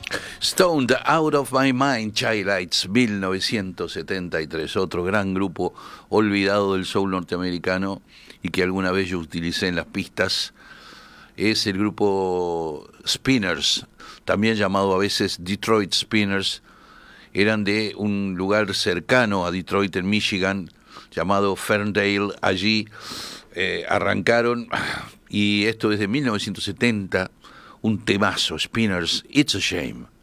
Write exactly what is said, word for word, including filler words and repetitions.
Stoned Out of My Mind, Chi-Lites, mil novecientos setenta y tres, otro gran grupo olvidado del soul norteamericano y que alguna vez yo utilicé en las pistas, es el grupo Spinners, también llamado a veces Detroit Spinners. Eran de un lugar cercano a Detroit, en Michigan, llamado Ferndale. Allí eh, arrancaron, y esto desde mil novecientos setenta, un temazo, Spinners, It's a Shame.